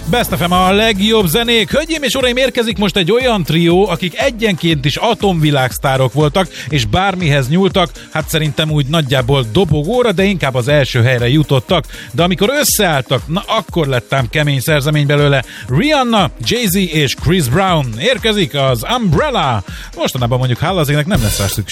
Best FM a legjobb zenék. Hölgyeim és uraim, érkezik most egy olyan trió, akik egyenként is atomvilágsztárok voltak, és bármihez nyúltak, hát szerintem úgy nagyjából dobogóra, de inkább az első helyre jutottak. De amikor összeálltak, na akkor lettem kemény szerzemény belőle. Rihanna, Jay-Z és Chris Brown. Érkezik az Umbrella. Mostanában mondjuk Hallazéknek nem lesz rá szükség.